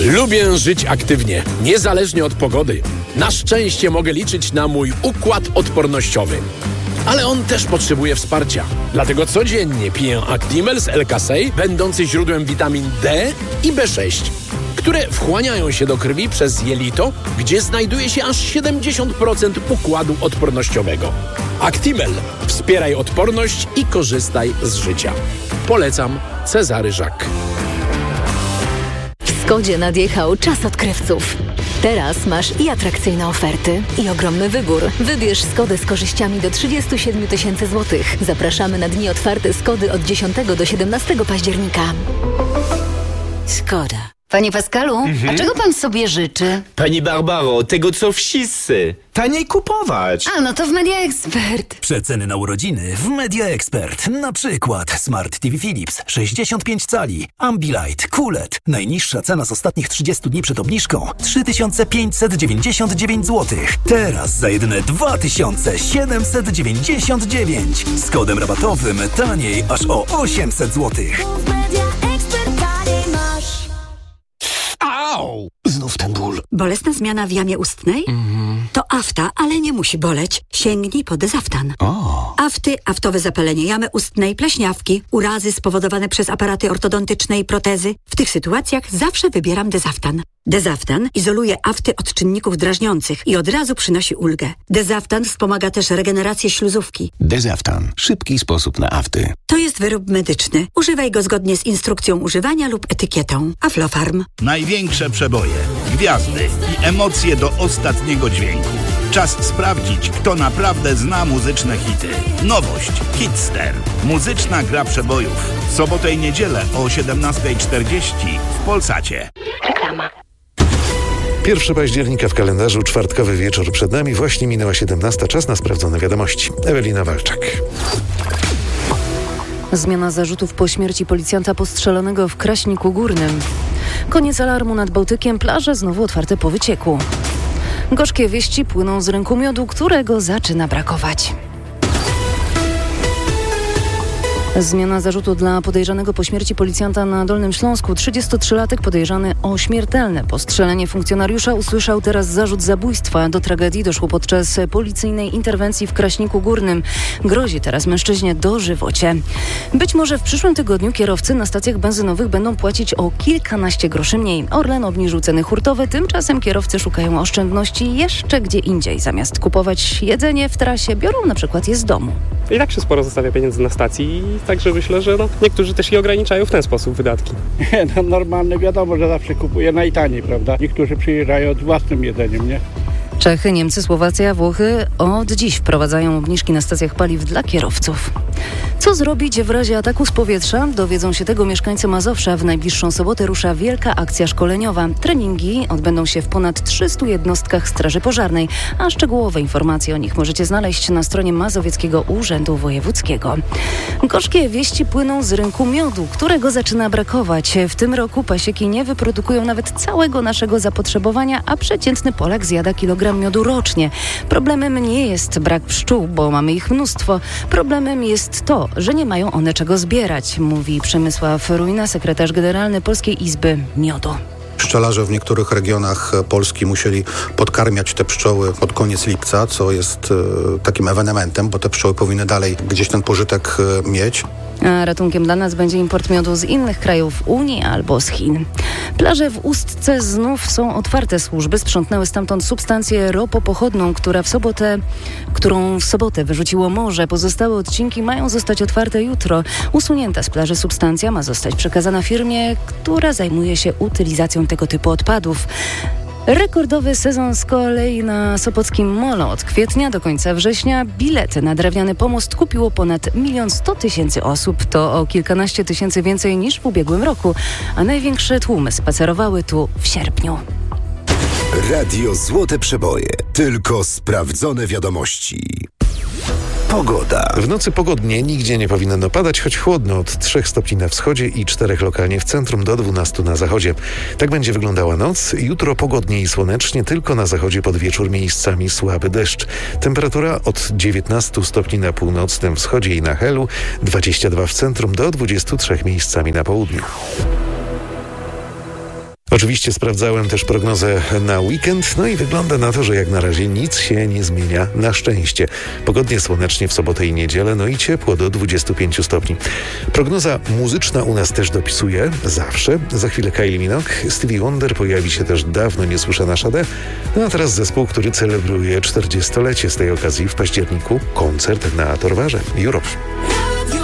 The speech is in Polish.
Lubię żyć aktywnie, niezależnie od pogody. Na szczęście mogę liczyć na mój układ odpornościowy. Ale on też potrzebuje wsparcia. Dlatego codziennie piję Actimel z L-Kasei, będący źródłem witamin D i B6, które wchłaniają się do krwi przez jelito, gdzie znajduje się aż 70% układu odpornościowego. Actimel. Wspieraj odporność i korzystaj z życia. Polecam. Cezary Żak. W Skodzie nadjechał czas odkrywców. Teraz masz i atrakcyjne oferty, i ogromny wybór. Wybierz Skodę z korzyściami do 37 000 złotych. Zapraszamy na dni otwarte Skody od 10 do 17 października. Skoda. Panie Pascalu, a czego pan sobie życzy? Pani Barbaro, tego co wszyscy. Taniej kupować. A, no to w Media Expert. Przeceny na urodziny w Media Expert. Na przykład Smart TV Philips 65 cali, Ambilight, QLED. Najniższa cena z ostatnich 30 dni przed obniżką 3599 zł. Teraz za jedyne 2799. Z kodem rabatowym taniej aż o 800 zł. Au! Znów ten ból. Bolesna zmiana w jamie ustnej? To afta, ale nie musi boleć. Sięgnij po Dezaftan. Afty, aftowe zapalenie jamy ustnej, pleśniawki, urazy spowodowane przez aparaty ortodontyczne i protezy. W tych sytuacjach zawsze wybieram Dezaftan. Dezaftan izoluje afty od czynników drażniących i od razu przynosi ulgę. Dezaftan wspomaga też regenerację śluzówki. Dezaftan. Szybki sposób na afty. To jest wyrób medyczny. Używaj go zgodnie z instrukcją używania lub etykietą. Aflofarm. Największe przeboje, gwiazdy i emocje do ostatniego dźwięku. Czas sprawdzić, kto naprawdę zna muzyczne hity. Nowość Hitster. Muzyczna gra przebojów. Sobotę i niedzielę o 17:40 w Polsacie. Reklama. 1 października w kalendarzu, czwartkowy wieczór przed nami, właśnie minęła 17. Czas na sprawdzone wiadomości. Ewelina Walczak. Zmiana zarzutów po śmierci policjanta postrzelonego w Kraśniku Górnym. Koniec alarmu nad Bałtykiem, plaże znowu otwarte po wycieku. Gorzkie wieści płyną z rynku miodu, którego zaczyna brakować. Zmiana zarzutu dla podejrzanego po śmierci policjanta na Dolnym Śląsku. 33-latek podejrzany o śmiertelne postrzelenie funkcjonariusza usłyszał teraz zarzut zabójstwa. Do tragedii doszło podczas policyjnej interwencji w Kraśniku Górnym. Grozi teraz mężczyźnie dożywocie. Być może w przyszłym tygodniu kierowcy na stacjach benzynowych będą płacić o kilkanaście groszy mniej. Orlen obniżył ceny hurtowe, tymczasem kierowcy szukają oszczędności jeszcze gdzie indziej. Zamiast kupować jedzenie w trasie, biorą na przykład je z domu. I tak się sporo zostawia pieniędzy na stacji, także myślę, że niektórzy też i ograniczają w ten sposób wydatki. Normalne wiadomo, że zawsze kupuje najtaniej, prawda? Niektórzy przyjeżdżają z własnym jedzeniem, nie? Czechy, Niemcy, Słowacja, Włochy od dziś wprowadzają obniżki na stacjach paliw dla kierowców. Co zrobić w razie ataku z powietrza? Dowiedzą się tego mieszkańcy Mazowsza. W najbliższą sobotę rusza wielka akcja szkoleniowa. Treningi odbędą się w ponad 300 jednostkach Straży Pożarnej, a szczegółowe informacje o nich możecie znaleźć na stronie Mazowieckiego Urzędu Wojewódzkiego. Gorzkie wieści płyną z rynku miodu, którego zaczyna brakować. W tym roku pasieki nie wyprodukują nawet całego naszego zapotrzebowania, a przeciętny Polak zjada kilogram miodu rocznie. Problemem nie jest brak pszczół, bo mamy ich mnóstwo. Problemem jest to, że nie mają one czego zbierać, mówi Przemysław Rujna, sekretarz generalny Polskiej Izby Miodu. Pszczelarze w niektórych regionach Polski musieli podkarmiać te pszczoły pod koniec lipca, co jest takim ewenementem, bo te pszczoły powinny dalej gdzieś ten pożytek mieć. A ratunkiem dla nas będzie import miodu z innych krajów Unii albo z Chin. Plaże w Ustce znów są otwarte. Służby sprzątnęły stamtąd substancję ropopochodną, którą w sobotę wyrzuciło morze. Pozostałe odcinki mają zostać otwarte jutro. Usunięta z plaży substancja ma zostać przekazana firmie, która zajmuje się utylizacją tego typu odpadów. Rekordowy sezon z kolei na sopockim molo. Od kwietnia do końca września bilety na drewniany pomost kupiło ponad 1 100 000 osób. To o kilkanaście tysięcy więcej niż w ubiegłym roku, a największe tłumy spacerowały tu w sierpniu. Radio Złote Przeboje. Tylko sprawdzone wiadomości. Pogoda. W nocy pogodnie, nigdzie nie powinno padać, choć chłodno, od 3 stopni na wschodzie i 4 lokalnie w centrum do 12 na zachodzie. Tak będzie wyglądała noc. Jutro pogodnie i słonecznie, tylko na zachodzie pod wieczór miejscami słaby deszcz. Temperatura od 19 stopni na północnym wschodzie i na Helu, 22 w centrum do 23 miejscami na południu. Oczywiście sprawdzałem też prognozę na weekend, no i wygląda na to, że jak na razie nic się nie zmienia, na szczęście. Pogodnie słonecznie w sobotę i niedzielę, no i ciepło do 25 stopni. Prognoza muzyczna u nas też dopisuje, zawsze. Za chwilę Kylie Minogue, Stevie Wonder, pojawi się też dawno niesłyszana Sade, no a teraz zespół, który celebruje 40-lecie z tej okazji w październiku, koncert na Torwarze Europe.